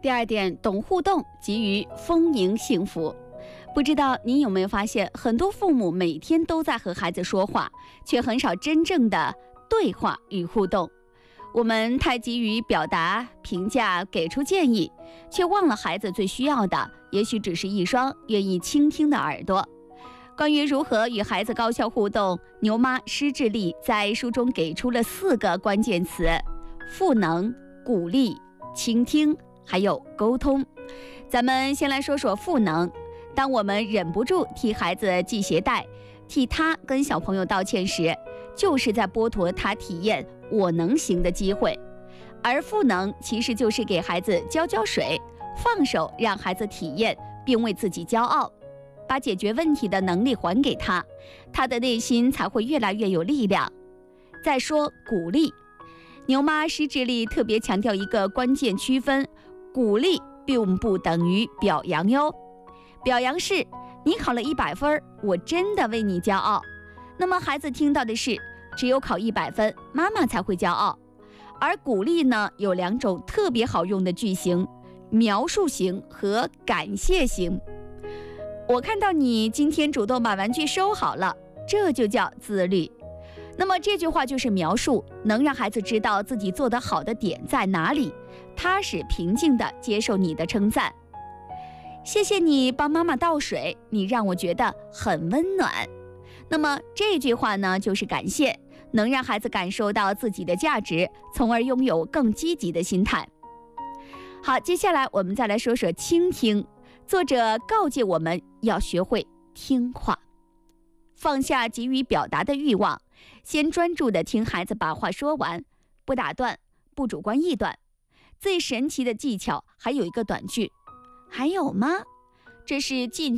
第二点，懂互动，给予丰盈幸福。不知道您有没有发现，很多父母每天都在和孩子说话，却很少真正的对话与互动。我们太急于表达、评价、给出建议，却忘了孩子最需要的，也许只是一双愿意倾听的耳朵。关于如何与孩子高效互动，牛妈施志丽在书中给出了4个关键词：赋能、鼓励、倾听，还有沟通。咱们先来说说赋能。当我们忍不住替孩子系鞋带，替他跟小朋友道歉时，就是在剥夺他体验我能行的机会。而赋能其实就是给孩子浇水，放手让孩子体验并为自己骄傲，把解决问题的能力还给他，他的内心才会越来越有力量。再说鼓励，牛妈施志丽特别强调一个关键区分，鼓励并不等于表扬哟。表扬是你考了100分，我真的为你骄傲。那么孩子听到的是只有考100分，妈妈才会骄傲。而鼓励呢，有2种特别好用的句型：描述型和感谢型。我看到你今天主动把玩具收好了，这就叫自律。那么这句话就是描述，能让孩子知道自己做得好的点在哪里，踏实平静地接受你的称赞。谢谢你帮妈妈倒水，你让我觉得很温暖。那么这句话呢，就是感谢，能让孩子感受到自己的价值，从而拥有更积极的心态。好，接下来我们再来说说倾听。作者告诫我们要学会听话，放下急于表达的欲望，先专注地听孩子把话说完，不打断，不主观臆断。最神奇的技巧还有一个短句，还有吗？这是进